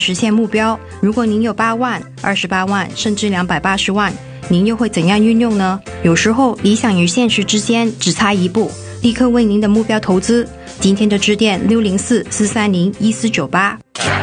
实现目标。如果您有8万、28万甚至280万，您又会怎样运用呢？有时候理想与现实之间只差一步，立刻为您的目标投资。今天的致电604-430-1498。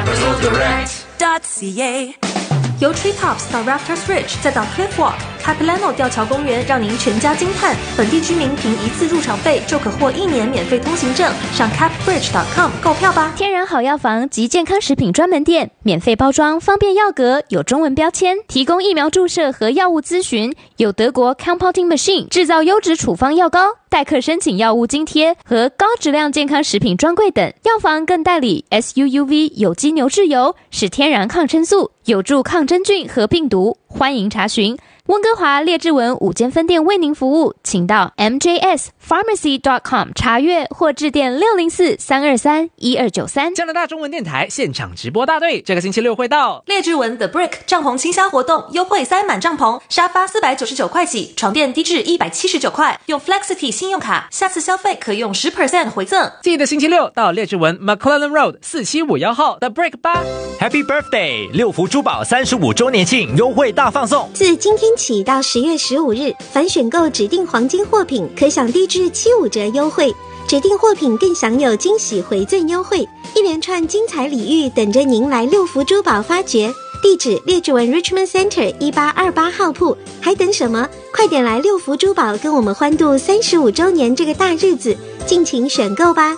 由 Treetops 到 Rafters Ridge， 再到 Cliffwalk、Capilano 吊桥公园，让您全家惊叹。本地居民凭一次入场费就可获1年免费通行证。上 capbridge.com 购票吧。 天然好药房及健康食品专门店，免费包装，方便药格，有中文标签，提供疫苗注射和药物咨询，有德国 Compounding Machine 制造优质处方药膏，代客申请药物津贴和高质量健康食品专柜等。药房更代理 SUUV 有机牛至油，是天然抗生素，有助抗真菌和病毒。欢迎查询温哥华列治文5间分店为您服务，请到 mjspharmacy.com 查阅或致电604-323-1293。 加拿大中文电台现场直播大队这个星期六会到列治文 The Brick 帐篷倾销活动，优惠塞满帐篷，沙发499块起，床垫低至179块，用 Flexity 信用卡，下次消费可用10% 回赠。 记得星期六到列治文 McClellan Road 4751号 The Brick 吧。 Happy Birthday 六福珠宝35周年庆优惠大放送， 自今天起到10月15日，凡选购指定黄金货品可享低至75折优惠，指定货品更享有惊喜回赠优惠，一连串精彩礼遇等着您来六福珠宝发掘。地址列治文 Richmond Center 1828号铺，还等什么？快点来六福珠宝跟我们欢度35周年这个大日子，尽情选购吧。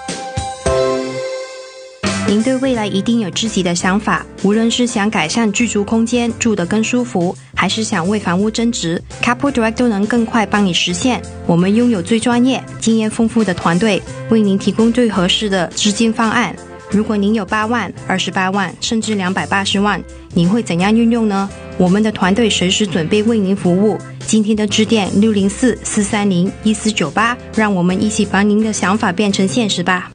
您对未来一定有自己的想法，无论是想改善居住空间，住得更舒服，还是想为房屋增值， Capital Direct 都能更快帮你实现。我们拥有最专业、经验丰富的团队，为您提供最合适的资金方案。如果您有8万、28万甚至280万，您会怎样运用呢？我们的团队随时准备为您服务。今天的致电604-430-1498，让我们一起把您的想法变成现实吧。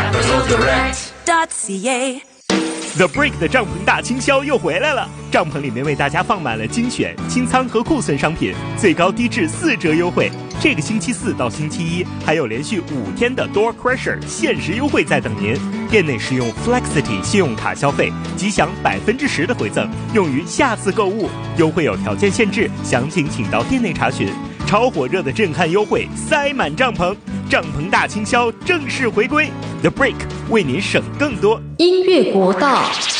The Brick 的帐篷大清销又回来了，帐篷里面为大家放满了精选、清仓和库存商品，最高低至4折优惠。这个星期4到星期1还有连续5天的 Door Crusher 限时优惠在等您。店内使用 Flexity 信用卡消费即享10%的回赠，用于下次购物。优惠有条件限制，详情请到店内查询。超火热的震撼优惠，塞满帐篷，帐篷大清销正式回归。The Brick 为您省更多。 音乐国道。